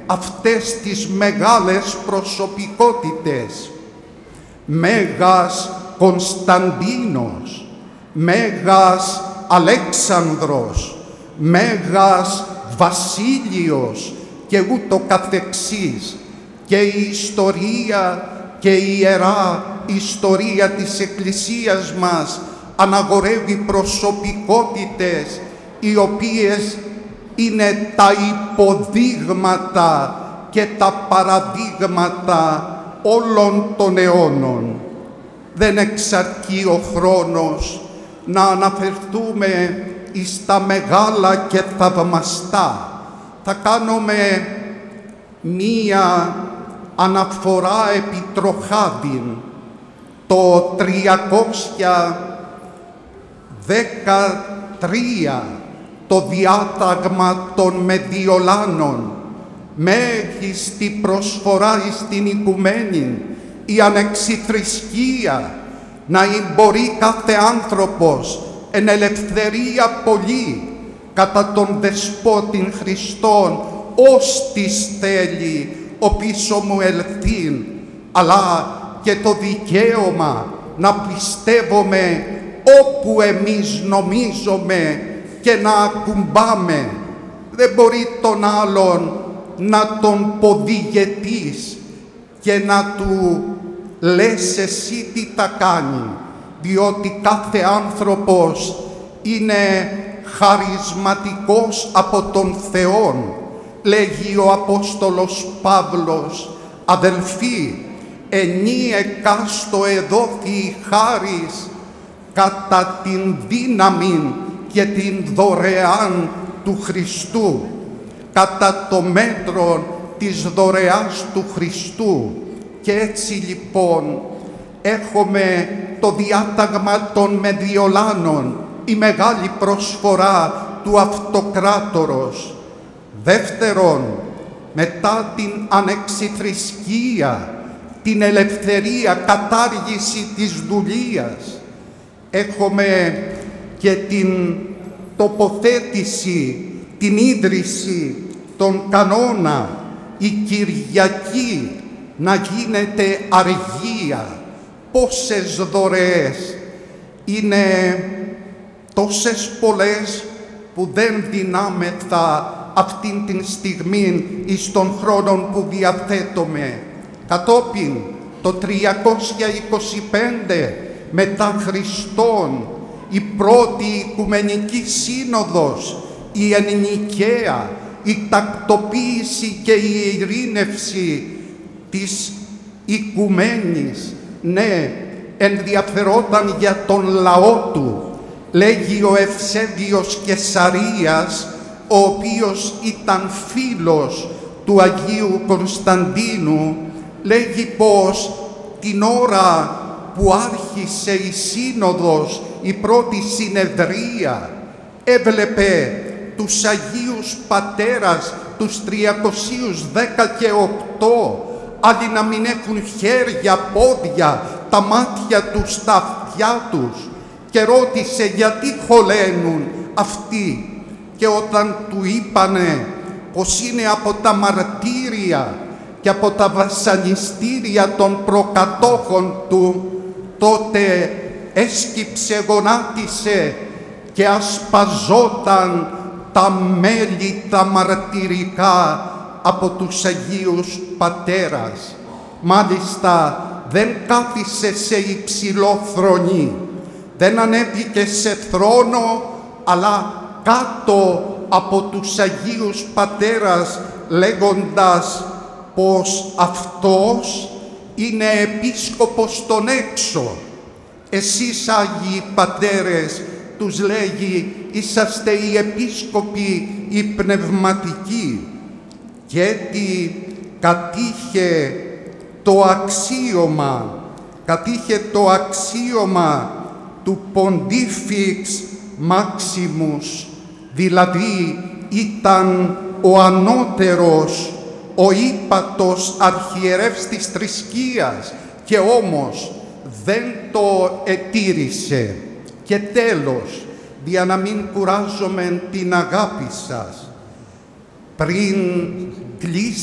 αυτές τις μεγάλες προσωπικότητες. Μέγας Κωνσταντίνος, Μέγας Αλέξανδρος, Μέγας Βασίλειος και ούτω καθεξής. Και η ιστορία και η Ιερά Ιστορία της Εκκλησίας μας αναγορεύει προσωπικότητες οι οποίες είναι τα υποδείγματα και τα παραδείγματα όλων των αιώνων. Δεν εξαρκεί ο χρόνος να αναφερθούμε εις τα μεγάλα και θαυμαστά. Θα κάνουμε μία αναφορά επί τροχάδιν. Το 313 το διάταγμα των Μεδιολάνων, μέγιστη προσφορά στην οικουμένη, η ανεξιθρησκεία, να μπορεί κάθε άνθρωπος εν ελευθερία πολύ κατά τον Δεσπότην Χριστόν, ως της θέλει ο πίσω μου ελθύν, αλλά και το δικαίωμα να πιστεύουμε όπου εμείς νομίζουμε και να ακουμπάμε. Δεν μπορεί τον άλλον να τον ποδηγετείς και να του λες εσύ τι θα κάνει, διότι κάθε άνθρωπος είναι χαρισματικός από τον Θεόν. Λέγει ο Απόστολος Παύλος, αδελφοί, ενή εκάστο εδόθη η χάρις κατά την δύναμη και την δωρεάν του Χριστού, κατά το μέτρο της δωρεάς του Χριστού. Και έτσι λοιπόν έχουμε το διάταγμα των Μεδιολάνων, η μεγάλη προσφορά του Αυτοκράτορος. Δεύτερον, μετά την ανεξιθρησκεία, την ελευθερία, κατάργηση της δουλείας, έχουμε και την τοποθέτηση, την ίδρυση των κανόνα, η Κυριακή να γίνεται αργία. Πόσες δωρεές, είναι τόσες πολλές που δεν δυνάμεθα αυτήν την στιγμή εις των χρόνων που διαθέτουμε. Κατόπιν το 325 μετά Χριστόν, η πρώτη Οικουμενική Σύνοδος, η Εννικαία, η τακτοποίηση και η ειρήνευση της οικουμένης, ναι, ενδιαφερόταν για τον λαό του. Λέγει ο Ευσέβιος Κεσαρίας, ο οποίος ήταν φίλος του Αγίου Κωνσταντίνου, λέγει πως την ώρα που άρχισε η Σύνοδος, η πρώτη συνεδρία, έβλεπε τους Αγίους Πατέρας, τους 310 και 8, άλλοι να μην έχουν χέρια, πόδια, τα μάτια τους, τα αυτιά τους, και ρώτησε γιατί χωλένουν αυτοί. Και όταν του είπανε πως είναι από τα μαρτύρια και από τα βασανιστήρια των προκατόχων του, τότε έσκυψε, γονάτισε και ασπαζόταν τα μέλη τα μαρτυρικά από τους Αγίους Πατέρας. Μάλιστα δεν κάθισε σε υψηλό θρονί, δεν ανέβηκε σε θρόνο, αλλά κάτω από τους Αγίους Πατέρας, λέγοντας πως αυτός είναι επίσκοπος των έξω. Εσείς Άγιοι Πατέρες, τους λέγει, είσαστε οι επίσκοποι οι πνευματικοί. Και έτσι κατήχε το αξίωμα του Ποντίφιξ Μάξιμους, δηλαδή ήταν ο ανώτερος, ο ύπατος αρχιερεύς της θρησκείας, και όμως δεν το ετήρησε. Και τέλος, για να μην κουράζομαι την αγάπη σας, πριν κλείσει